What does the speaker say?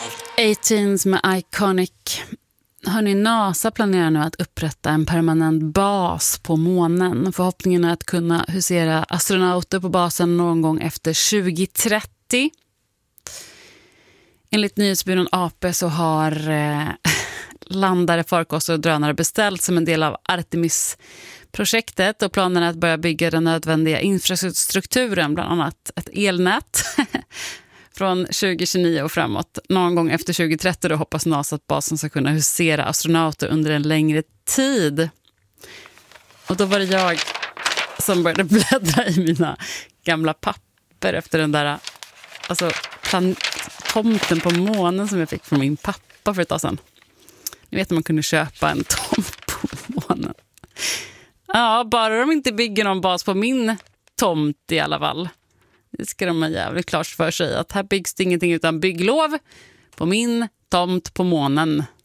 18s med Iconic. Hörrni, NASA planerar nu att upprätta en permanent bas på månen. Förhoppningen är att kunna husera astronauter på basen någon gång efter 2030. Enligt nyhetsbyrån AP så har landare, farkoster och drönare beställts som en del av Artemis-projektet. Och planen är att börja bygga den nödvändiga infrastrukturen, bland annat ett elnät från 2029 och framåt. Någon gång efter 2030 då hoppas NASA att basen ska kunna husera astronauter under en längre tid. Och då var det jag som började bläddra i mina gamla papper efter den där tomten på månen som jag fick från min pappa för ett tag sedan. Ni vet att man kunde köpa en tomt på månen. Ja, bara de inte bygger någon bas på min tomt i alla fall. Det ska de ha jävligt klart för sig att här byggs det ingenting utan bygglov på min tomt på månen.